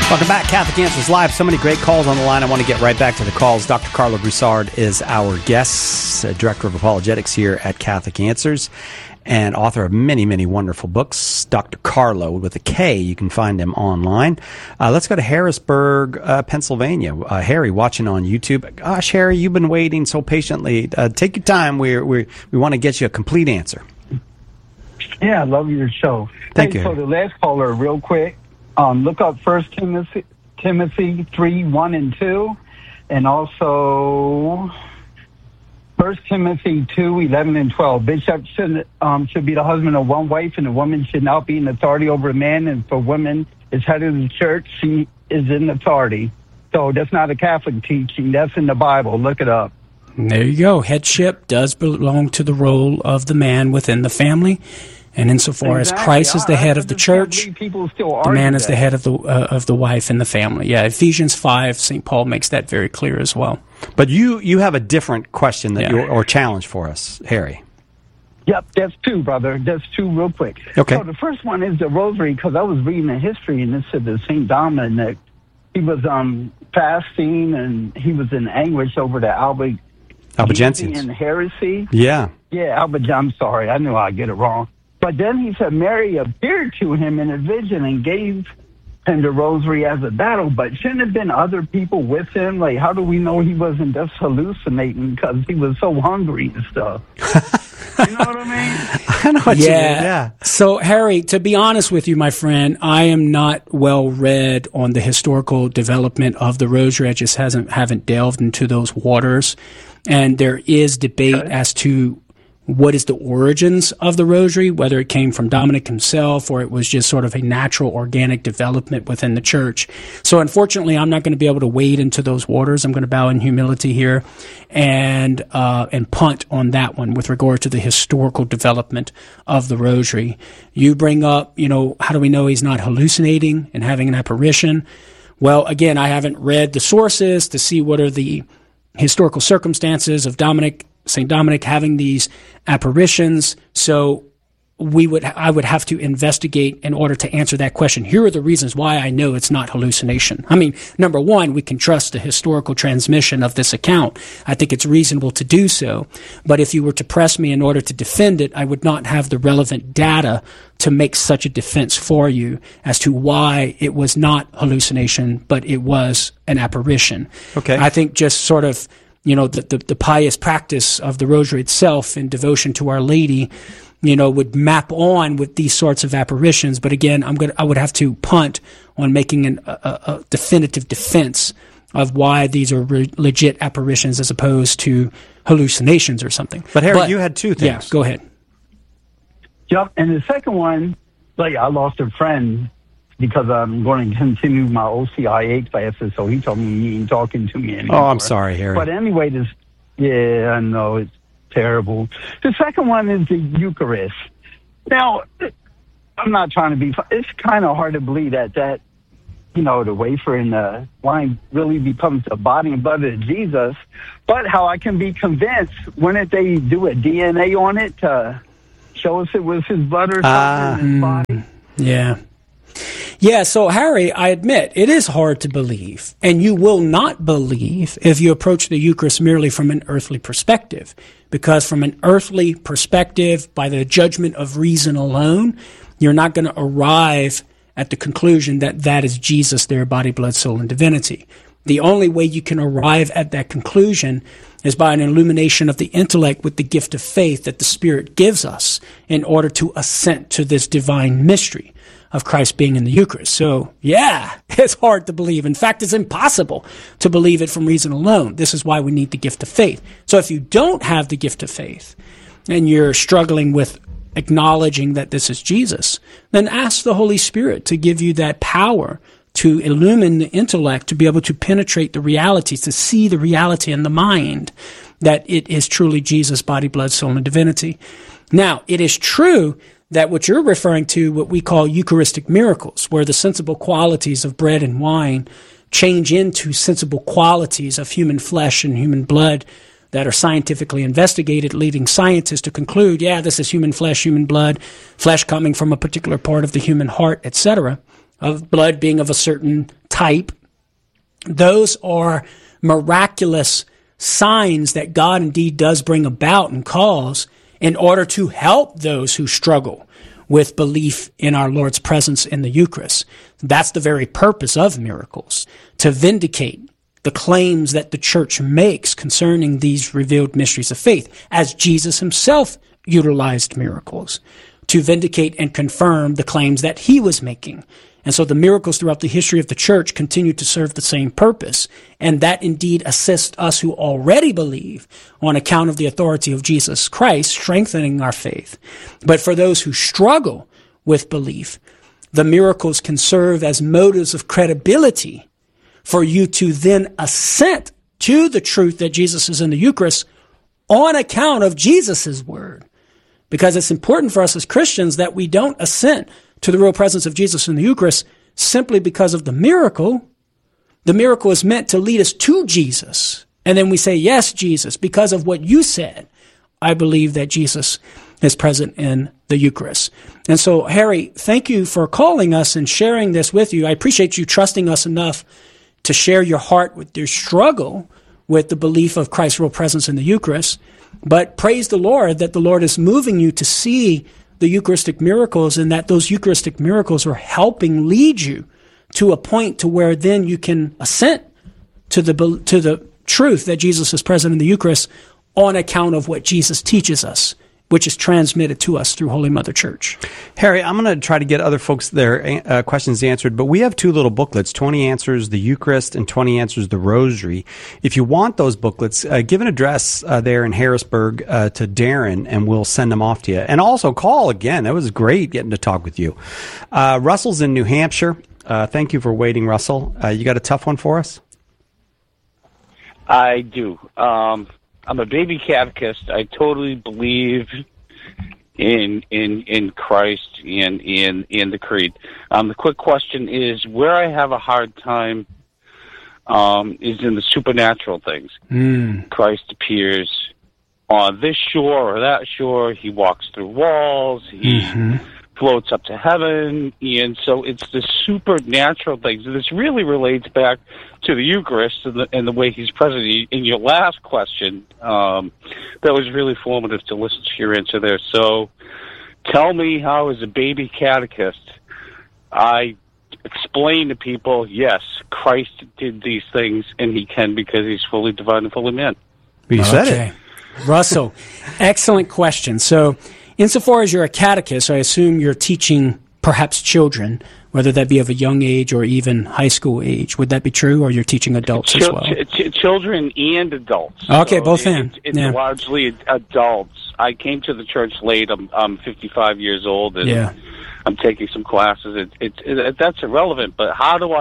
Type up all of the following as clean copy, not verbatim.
Welcome back, Catholic Answers Live. So many great calls on the line. I want to get right back to the calls. Dr. Carlo Broussard is our guest, Director of Apologetics here at Catholic Answers, and author of many, many wonderful books. Dr. Carlo with a K. You can find him online. Let's go to Harrisburg, Pennsylvania. Harry, watching on YouTube. Gosh, Harry, you've been waiting so patiently. Take your time. We want to get you a complete answer. Yeah, I love your show. Thank you. So the last caller, real quick. Look up 1 Timothy 3:1-2, and also 1 Timothy 2:11-12. Bishop should be the husband of one wife, and the woman should not be in authority over a man. And for women, as head of the church, she is in authority. So that's not a Catholic teaching. That's in the Bible. Look it up. There you go. Headship does belong to the role of the man within the family. And insofar as Christ is the head of the church, the man is the head of the wife in the family. Yeah, Ephesians 5, St. Paul makes that very clear as well. But you have a different question or challenge for us, Harry. Yep, that's two, brother. That's two real quick. Okay. So the first one is the rosary, because I was reading the history, and it said that St. Dominic, he was fasting, and he was in anguish over the Albigensian heresy. Yeah. Yeah, I'm sorry. I knew I'd get it wrong. But then he said Mary appeared to him in a vision and gave him the rosary as a battle. But shouldn't have been other people with him? Like, how do we know he wasn't just hallucinating because he was so hungry and stuff? You know what I mean? I know what you mean, yeah. So, Harry, to be honest with you, my friend, I am not well read on the historical development of the rosary. I just haven't delved into those waters. And there is debate as to what is the origins of the rosary, whether it came from Dominic himself or it was just sort of a natural organic development within the church. So unfortunately, I'm not going to be able to wade into those waters. I'm going to bow in humility here and punt on that one with regard to the historical development of the rosary. You bring up, how do we know he's not hallucinating and having an apparition? Well, again, I haven't read the sources to see what are the historical circumstances of St. Dominic having these apparitions. So I would have to investigate in order to answer that question. Here are the reasons why I know it's not hallucination. I mean, number one, we can trust the historical transmission of this account. I think it's reasonable to do so. But if you were to press me in order to defend it, I would not have the relevant data to make such a defense for you as to why it was not hallucination, but it was an apparition. Okay. I think just sort of the pious practice of the rosary itself in devotion to Our Lady, would map on with these sorts of apparitions. But again, I would have to punt on making a definitive defense of why these are legit apparitions as opposed to hallucinations or something. But Harry, you had two things. Yeah, go ahead. Yep, and the second one, I lost a friend because I'm going to continue my OCIA classes, so he told me he ain't talking to me anymore. Oh, I'm sorry, Harry. But anyway, I know, it's terrible. The second one is the Eucharist. Now, I'm not trying to be it's kind of hard to believe that the wafer and the wine really becomes the body and blood of Jesus, but how I can be convinced, wouldn't they do a DNA on it to show us it was his blood or something in his body? Yeah. Yeah, so Harry, I admit, it is hard to believe, and you will not believe if you approach the Eucharist merely from an earthly perspective, because from an earthly perspective, by the judgment of reason alone, you're not going to arrive at the conclusion that that is Jesus, their body, blood, soul, and divinity. The only way you can arrive at that conclusion is by an illumination of the intellect with the gift of faith that the Spirit gives us in order to assent to this divine mystery of Christ being in the Eucharist. So, yeah, it's hard to believe. In fact, it's impossible to believe it from reason alone. This is why we need the gift of faith. So if you don't have the gift of faith and you're struggling with acknowledging that this is Jesus, then ask the Holy Spirit to give you that power to illumine the intellect, to be able to penetrate the realities, to see the reality in the mind that it is truly Jesus' body, blood, soul, and divinity. Now, it is true that what you're referring to, what we call Eucharistic miracles, where the sensible qualities of bread and wine change into sensible qualities of human flesh and human blood that are scientifically investigated, leading scientists to conclude, this is human flesh, human blood, flesh coming from a particular part of the human heart, etc., of blood being of a certain type, those are miraculous signs that God indeed does bring about and cause in order to help those who struggle with belief in our Lord's presence in the Eucharist. That's the very purpose of miracles, to vindicate the claims that the church makes concerning these revealed mysteries of faith, as Jesus himself utilized miracles to vindicate and confirm the claims that he was making. And so the miracles throughout the history of the church continue to serve the same purpose, and that indeed assists us who already believe on account of the authority of Jesus Christ, strengthening our faith. But for those who struggle with belief, the miracles can serve as motives of credibility for you to then assent to the truth that Jesus is in the Eucharist on account of Jesus' word. Because it's important for us as Christians that we don't assent to the real presence of Jesus in the Eucharist simply because of the miracle. The miracle is meant to lead us to Jesus. And then we say, yes, Jesus, because of what you said, I believe that Jesus is present in the Eucharist. And so, Harry, thank you for calling us and sharing this with you. I appreciate you trusting us enough to share your heart with your struggle with the belief of Christ's real presence in the Eucharist. But praise the Lord that the Lord is moving you to see the Eucharistic miracles, and that those Eucharistic miracles are helping lead you to a point to where then you can assent to the truth that Jesus is present in the Eucharist on account of what Jesus teaches us, which is transmitted to us through Holy Mother Church. Harry, I'm going to try to get other folks their questions answered, but we have two little booklets, 20 Answers the Eucharist and 20 Answers the Rosary. If you want those booklets, give an address there in Harrisburg to Darren, and we'll send them off to you. And also call again. That was great getting to talk with you. Russell's in New Hampshire. Thank you for waiting, Russell. You got a tough one for us? I do. I'm a baby catechist. I totally believe in Christ and in the creed. The quick question is, where I have a hard time is in the supernatural things. Christ appears on this shore or that shore. He walks through walls. He floats up to heaven. And so it's the supernatural things. And this really relates back to the Eucharist and the way he's present. In your last question, that was really formative to listen to your answer there. So tell me how, as a baby catechist, I explain to people, yes, Christ did these things, and he can because he's fully divine and fully man. You said it. Russell, excellent question. So insofar as you're a catechist, I assume you're teaching perhaps children, whether that be of a young age or even high school age. Would that be true, or you're teaching adults as well? Children and adults. Okay, so both in. It's largely adults. I came to the church late. I'm 55 years old, and I'm taking some classes. That's irrelevant, but how do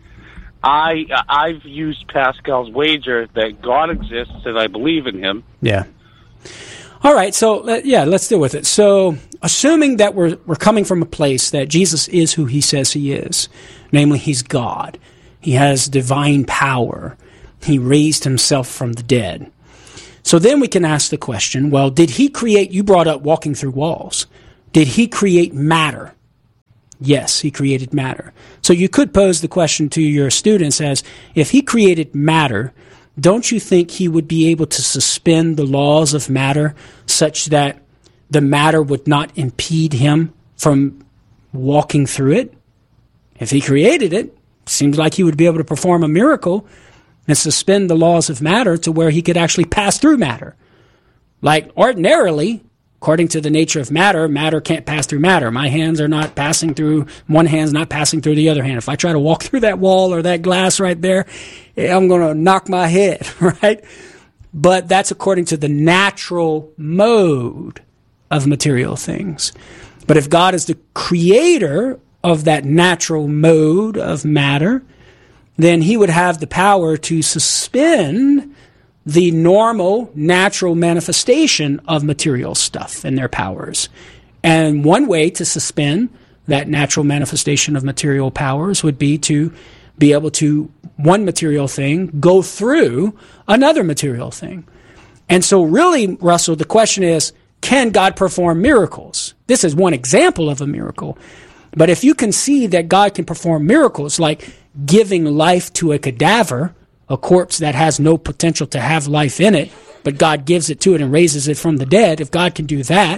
I've used Pascal's wager that God exists and I believe in him. Yeah. All right, so let's deal with it. So, assuming that we're coming from a place that Jesus is who he says he is, namely he's God, he has divine power, he raised himself from the dead. So then we can ask the question, well, did he create, you brought up walking through walls, did he create matter? Yes, he created matter. So you could pose the question to your students as, if he created matter, don't you think he would be able to suspend the laws of matter such that the matter would not impede him from walking through it? If he created it, seems like he would be able to perform a miracle and suspend the laws of matter to where he could actually pass through matter. Like ordinarily, according to the nature of matter, matter can't pass through matter. My hands are not passing through, one hand's not passing through the other hand. If I try to walk through that wall or that glass right there, I'm going to knock my head, right? But that's according to the natural mode of material things. But if God is the creator of that natural mode of matter, then he would have the power to suspend the normal, natural manifestation of material stuff and their powers. And one way to suspend that natural manifestation of material powers would be to be able to, one material thing, go through another material thing. And so really, Russell, the question is, can God perform miracles? This is one example of a miracle. But if you can see that God can perform miracles, like giving life to a cadaver, a corpse that has no potential to have life in it, but God gives it to it and raises it from the dead, if God can do that,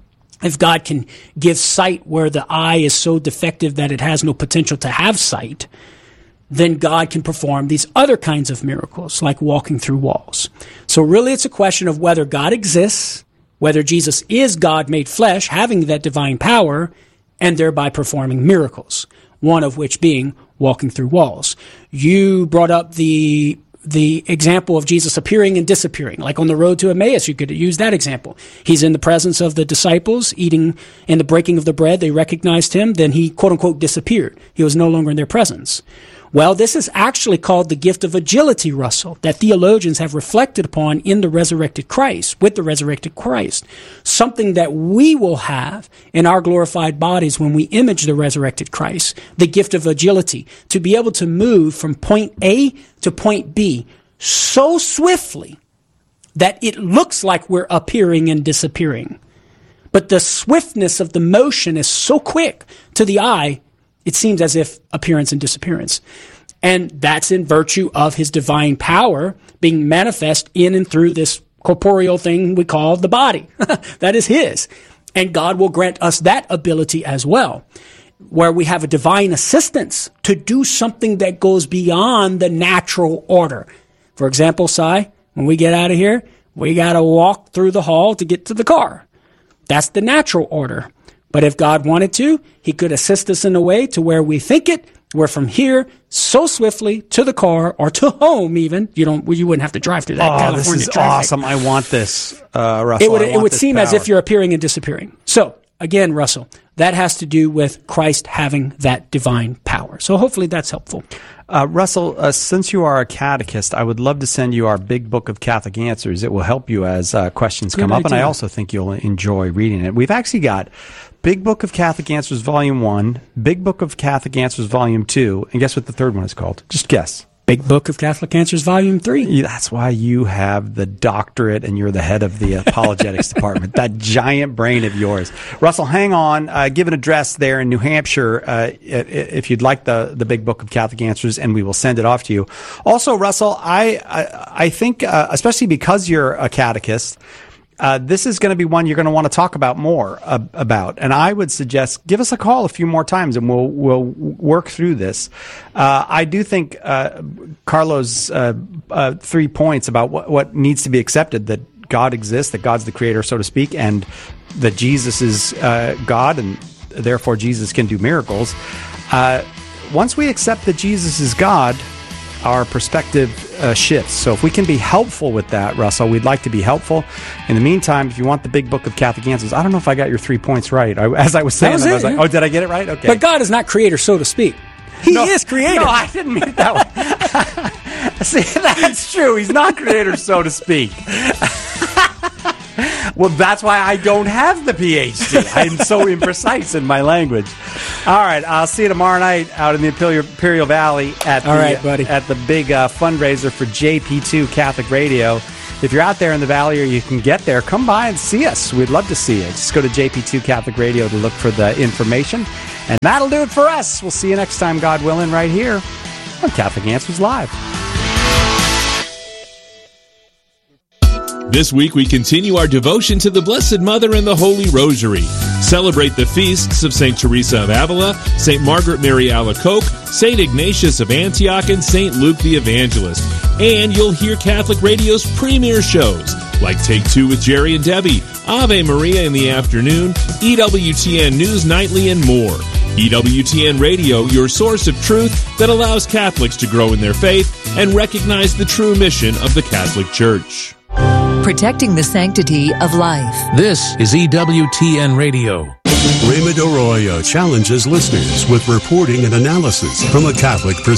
if God can give sight where the eye is so defective that it has no potential to have sight, then God can perform these other kinds of miracles, like walking through walls. So really it's a question of whether God exists, whether Jesus is God made flesh, having that divine power, and thereby performing miracles, one of which being walking through walls. You brought up the example of Jesus appearing and disappearing, like on the road to Emmaus. You could use that example. He's in the presence of the disciples, eating in the breaking of the bread. They recognized him. Then he, quote unquote, disappeared. He was no longer in their presence. Well, this is actually called the gift of agility, Russell, that theologians have reflected upon in the resurrected Christ, with the resurrected Christ. Something that we will have in our glorified bodies when we image the resurrected Christ, the gift of agility, to be able to move from point A to point B so swiftly that it looks like we're appearing and disappearing. But the swiftness of the motion is so quick to the eye, it seems as if appearance and disappearance. And that's in virtue of his divine power being manifest in and through this corporeal thing we call the body. That is his. And God will grant us that ability as well, where we have a divine assistance to do something that goes beyond the natural order. For example, Si, when we get out of here, we got to walk through the hall to get to the car. That's the natural order. But if God wanted to, he could assist us in a way to where we think it. We're from here so swiftly to the car or to home even. You wouldn't have to drive through that California this is traffic. Awesome. I want this, Russell. It would seem as if you're appearing and disappearing. So, again, Russell, that has to do with Christ having that divine power. So hopefully that's helpful. Russell, since you are a catechist, I would love to send you our big book of Catholic Answers. It will help you as questions come up, and I also think you'll enjoy reading it. We've actually got Big Book of Catholic Answers Volume 1, Big Book of Catholic Answers Volume 2, and guess what the third one is called? Just guess. Big Book of Catholic Answers Volume 3. Yeah, that's why you have the doctorate and you're the head of the apologetics department. That giant brain of yours. Russell, hang on. Give an address there in New Hampshire if you'd like the Big Book of Catholic Answers, and we will send it off to you. Also, Russell, I think, especially because you're a catechist, this is going to be one you're going to want to talk about more about. And I would suggest give us a call a few more times and we'll work through this. I do think Carlo's 3 points about what needs to be accepted, that God exists, that God's the creator, so to speak, and that Jesus is God and therefore Jesus can do miracles. Once we accept that Jesus is God, our perspective shifts. So if we can be helpful with that, Russell, we'd like to be helpful. In the meantime, if you want the Big Book of Catholic Answers, I don't know if I got your 3 points right. As I was saying, I was like, oh, did I get it right? Okay. But God is not creator, so to speak. He is creator. No, I didn't mean it that way. See, that's true. He's not creator, so to speak. Well, that's why I don't have the PhD. I'm so imprecise in my language. All right, I'll see you tomorrow night out in the Imperial Valley at the big fundraiser for JP2 Catholic Radio. If you're out there in the Valley or you can get there, come by and see us. We'd love to see you. Just go to JP2 Catholic Radio to look for the information. And that'll do it for us. We'll see you next time, God willing, right here on Catholic Answers Live. This week we continue our devotion to the Blessed Mother and the Holy Rosary. Celebrate the feasts of St. Teresa of Avila, St. Margaret Mary Alacoque, St. Ignatius of Antioch, and St. Luke the Evangelist. And you'll hear Catholic Radio's premier shows, like Take Two with Jerry and Debbie, Ave Maria in the afternoon, EWTN News Nightly, and more. EWTN Radio, your source of truth that allows Catholics to grow in their faith and recognize the true mission of the Catholic Church. Protecting the sanctity of life. This is EWTN Radio. Raymond Arroyo challenges listeners with reporting and analysis from a Catholic perspective.